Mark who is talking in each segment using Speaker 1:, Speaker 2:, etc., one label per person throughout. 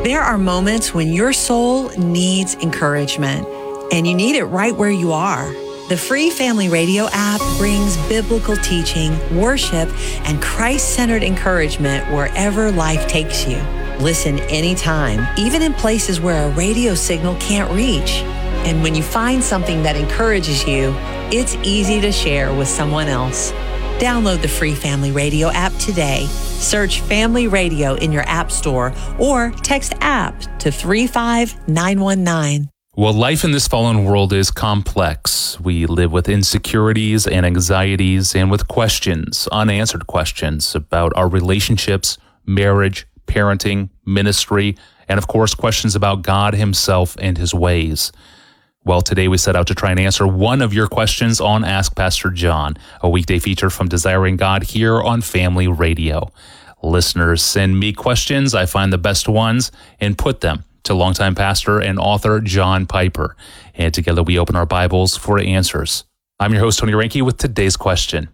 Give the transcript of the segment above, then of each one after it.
Speaker 1: There are moments when your soul needs encouragement, and you need it right where you are. The free Family Radio app brings biblical teaching, worship, and Christ-centered encouragement wherever life takes you. Listen anytime, even in places where a radio signal can't reach. And when you find something that encourages you, it's easy to share with someone else. Download the free Family Radio app today. Search Family Radio in your app store or text app to 35919.
Speaker 2: Well, life in this fallen world is complex. We live with insecurities and anxieties and with questions, unanswered questions about our relationships, marriage, parenting, ministry, and of course, questions about God himself and his ways. Well, today we set out to try and answer one of your questions on Ask Pastor John, a weekday feature from Desiring God here on Family Radio. Listeners send me questions. I find the best ones and put them to longtime pastor and author John Piper. And together we open our Bibles for answers. I'm your host, Tony Reinke, with today's question.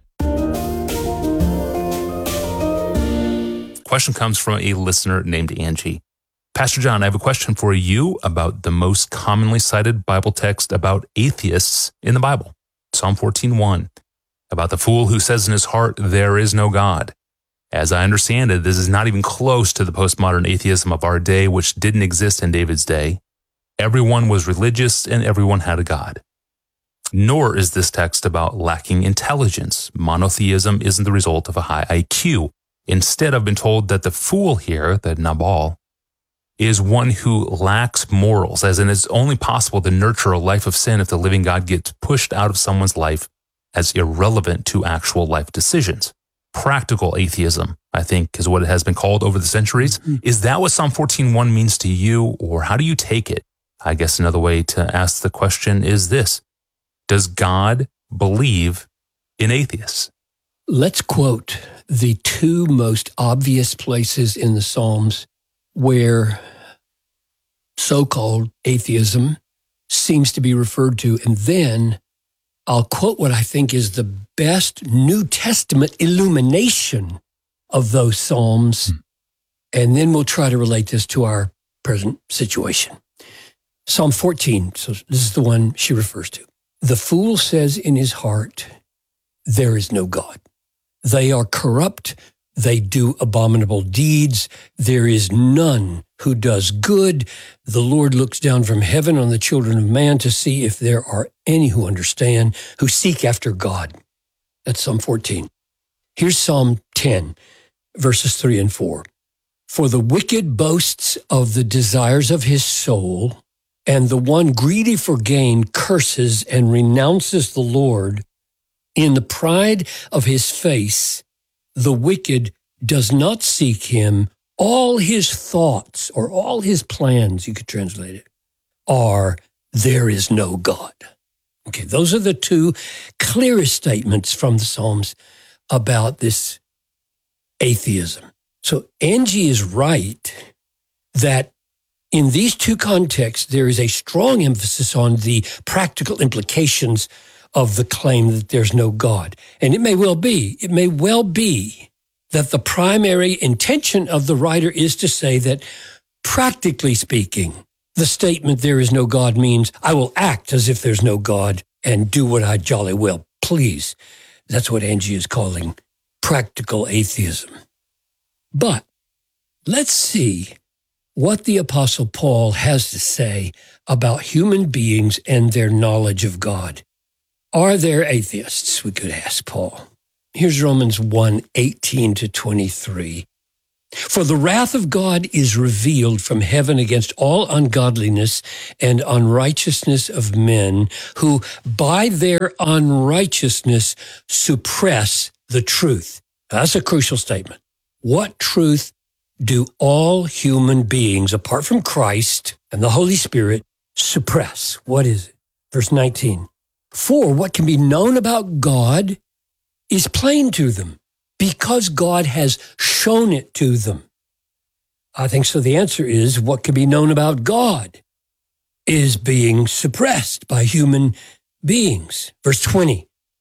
Speaker 2: Question comes from a listener named Angie. Pastor John, I have a question for you about the most commonly cited Bible text about atheists in the Bible. Psalm 14:1, about the fool who says in his heart, there is no God. As I understand it, this is not even close to the postmodern atheism of our day, which didn't exist in David's day. Everyone was religious and everyone had a God. Nor is this text about lacking intelligence. Monotheism isn't the result of a high IQ. Instead, I've been told that the fool here, that Nabal, is one who lacks morals, as in it's only possible to nurture a life of sin if the living God gets pushed out of someone's life as irrelevant to actual life decisions. Practical atheism, I think, is what it has been called over the centuries. Is that what Psalm 14:1 means to you, or how do you take it? I guess another way to ask the question is this: does God believe in atheists?
Speaker 3: Let's quote the two most obvious places in the Psalms where so-called atheism seems to be referred to, and then I'll quote what I think is the best New Testament illumination of those Psalms, and then we'll try to relate this to our present situation. Psalm 14, so this is the one she refers to. The fool says in his heart, there is no God. They are corrupt. They do abominable deeds. There is none who does good. The Lord looks down from heaven on the children of man to see if there are any who understand, who seek after God. That's Psalm 14. Here's Psalm 10, verses 3 and 4. For the wicked boasts of the desires of his soul, and the one greedy for gain curses and renounces the Lord. In the pride of his face, the wicked does not seek him. All his thoughts, or all his plans, you could translate it, are, there is no God. Okay, those are the two clearest statements from the Psalms about this atheism. So Angie is right that in these two contexts, there is a strong emphasis on the practical implications of the claim that there's no God. And it may well be that the primary intention of the writer is to say that, practically speaking, the statement there is no God means I will act as if there's no God and do what I jolly well please. That's what Angie is calling practical atheism. But let's see what the Apostle Paul has to say about human beings and their knowledge of God. Are there atheists? We could ask Paul. Here's Romans 1:18-23. For the wrath of God is revealed from heaven against all ungodliness and unrighteousness of men who by their unrighteousness suppress the truth. That's a crucial statement. What truth do all human beings, apart from Christ and the Holy Spirit, suppress? What is it? Verse 19. For what can be known about God is plain to them, because God has shown it to them. I think so. The answer is what can be known about God is being suppressed by human beings. Verse 20,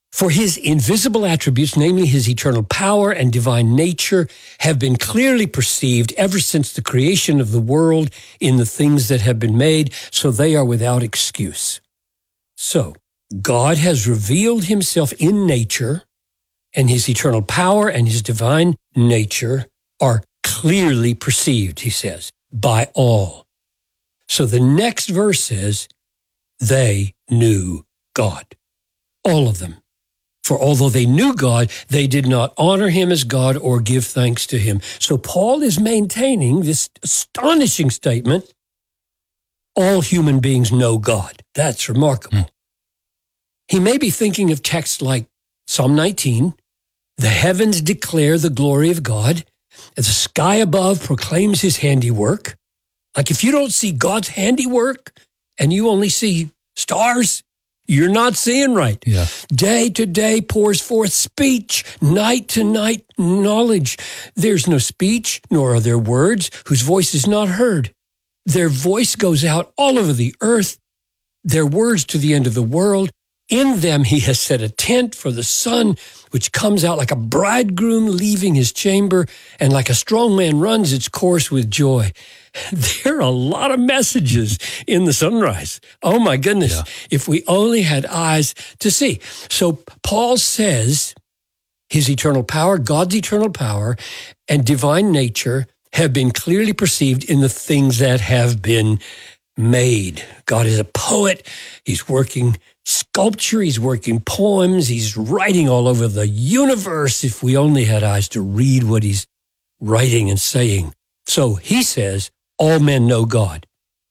Speaker 3: For his invisible attributes, namely his eternal power and divine nature, have been clearly perceived ever since the creation of the world in the things that have been made, so they are without excuse. So, God has revealed himself in nature, and his eternal power and his divine nature are clearly perceived, he says, by all. So the next verse says, they knew God, all of them. For although they knew God, they did not honor him as God or give thanks to him. So Paul is maintaining this astonishing statement, all human beings know God. That's remarkable. He may be thinking of texts like Psalm 19, the heavens declare the glory of God, and the sky above proclaims his handiwork. Like if you don't see God's handiwork and you only see stars, you're not seeing right.
Speaker 2: Yeah.
Speaker 3: Day to day pours forth speech, night to night knowledge. There's no speech, nor are there words whose voice is not heard. Their voice goes out all over the earth, their words to the end of the world. In them he has set a tent for the sun, which comes out like a bridegroom leaving his chamber, and like a strong man runs its course with joy. There are a lot of messages in the sunrise. Oh my goodness,
Speaker 2: Yeah.
Speaker 3: if we only had eyes to see. So Paul says his eternal power, God's eternal power, and divine nature have been clearly perceived in the things that have been made. God is a poet. He's working sculpture. He's working poems. He's writing all over the universe. If we only had eyes to read what he's writing and saying. So he says, all men know God.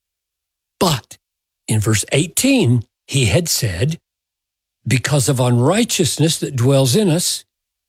Speaker 3: But in verse 18, he had said, because of unrighteousness that dwells in us,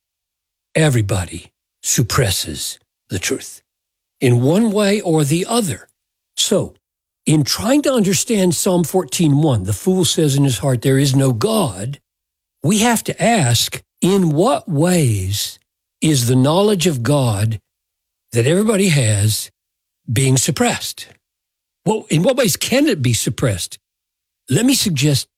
Speaker 3: everybody suppresses the truth in one way or the other. So, in trying to understand Psalm 14:1, the fool says in his heart, there is no God, we have to ask, in what ways is the knowledge of God that everybody has being suppressed? Well, in what ways can it be suppressed? Let me suggest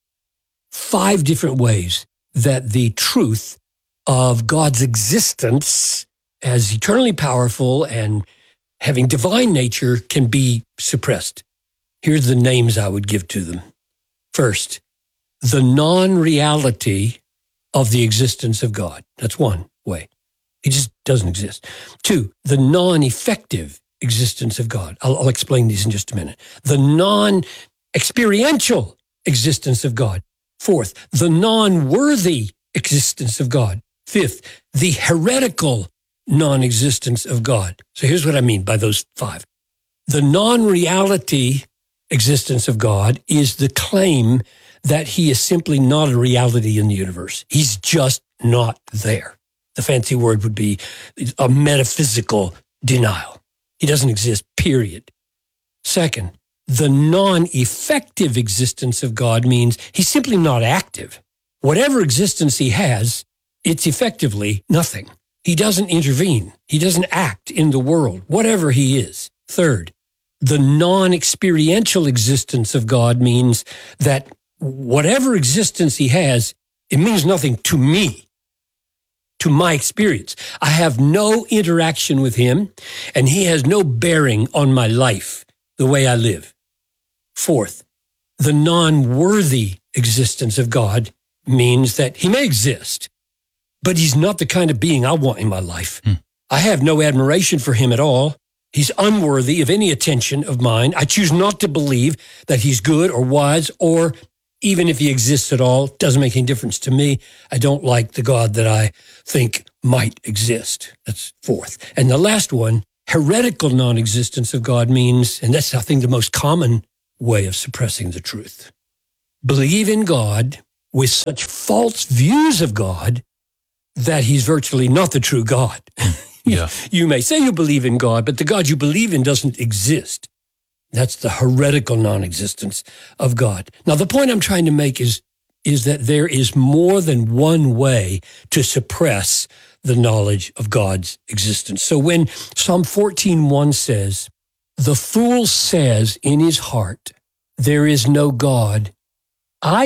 Speaker 3: 5 different ways that the truth of God's existence as eternally powerful and having divine nature can be suppressed. Here's the names I would give to them. First, the non-reality of the existence of God. That's one way. He just doesn't exist. 2, the non-effective existence of God. I'll explain these in just a minute. The non-experiential existence of God. 4th, the non-worthy existence of God. 5th, the heretical non-existence of God. So here's what I mean by those 5. The non-reality existence of God is the claim that he is simply not a reality in the universe. He's just not there. The fancy word would be a metaphysical denial. He doesn't exist, period. Second, the non-effective existence of God means he's simply not active. Whatever existence he has, it's effectively nothing. He doesn't intervene. He doesn't act in the world, whatever he is. Third, the non-experiential existence of God means that whatever existence he has, it means nothing to me, to my experience. I have no interaction with him, and he has no bearing on my life, the way I live. Fourth, the non-worthy existence of God means that he may exist, but he's not the kind of being I want in my life. I have no admiration for him at all. He's unworthy of any attention of mine. I choose not to believe that he's good or wise, or even if he exists at all, it doesn't make any difference to me. I don't like the God that I think might exist. That's fourth. And the last one, heretical non-existence of God means, and that's I think the most common way of suppressing the truth. Believe in God with such false views of God that he's virtually not the true God.
Speaker 2: Yeah.
Speaker 3: You may say you believe in God, but the God you believe in doesn't exist. That's the heretical non-existence of God. Now, the point I'm trying to make is that there is more than one way to suppress the knowledge of God's existence. So when Psalm 14:1 says, the fool says in his heart, there is no God, I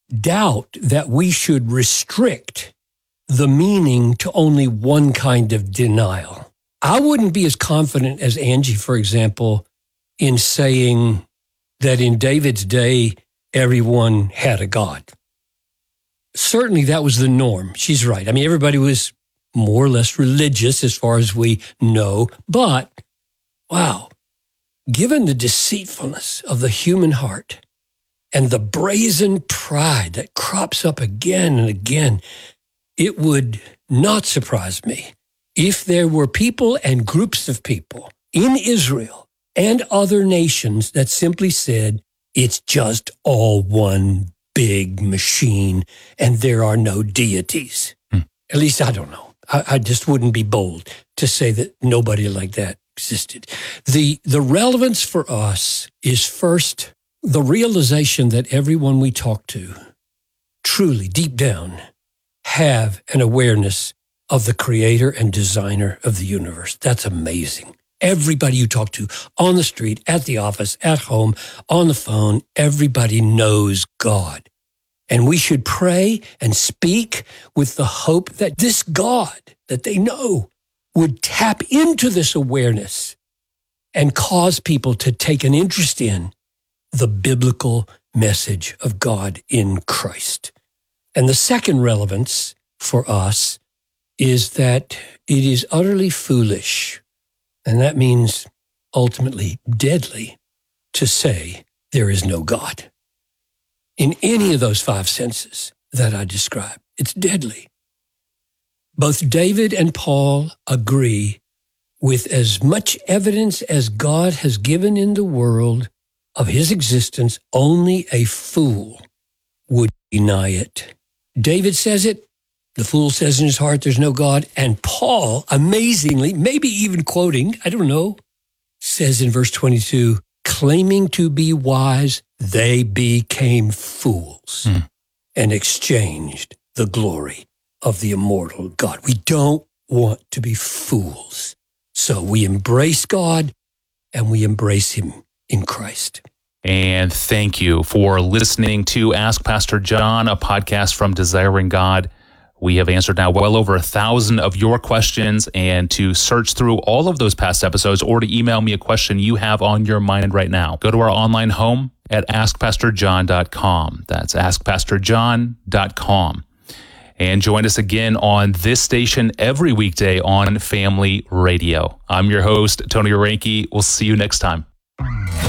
Speaker 3: doubt that we should restrict the meaning to only one kind of denial. I wouldn't be as confident as Angie, for example, in saying that in David's day, everyone had a God. Certainly that was the norm. She's right. I mean, everybody was more or less religious as far as we know. But, wow, given the deceitfulness of the human heart and the brazen pride that crops up again and again, it would not surprise me if there were people and groups of people in Israel and other nations that simply said, it's just all one big machine and there are no deities. At least I don't know. I just wouldn't be bold to say that nobody like that existed. The relevance for us is first the realization that everyone we talk to truly, deep down, have an awareness of the creator and designer of the universe. That's amazing. Everybody you talk to on the street, at the office, at home, on the phone, everybody knows God. And we should pray and speak with the hope that this God that they know would tap into this awareness and cause people to take an interest in the biblical message of God in Christ. And the second relevance for us is that it is utterly foolish, and that means ultimately deadly, to say there is no God. In any of those five senses that I described, it's deadly. Both David and Paul agree with as much evidence as God has given in the world of his existence, only a fool would deny it. David says it, the fool says in his heart there's no God, and Paul, amazingly, maybe even quoting, I don't know, says in verse 22, claiming to be wise, they became fools and exchanged the glory of the immortal God. We don't want to be fools. So we embrace God and we embrace him in Christ.
Speaker 2: And thank you for listening to Ask Pastor John, a podcast from Desiring God. We have answered now well over 1,000 of your questions, and to search through all of those past episodes or to email me a question you have on your mind right now, go to our online home at askpastorjohn.com. That's askpastorjohn.com. And join us again on this station every weekday on Family Radio. I'm your host, Tony Orenke. We'll see you next time.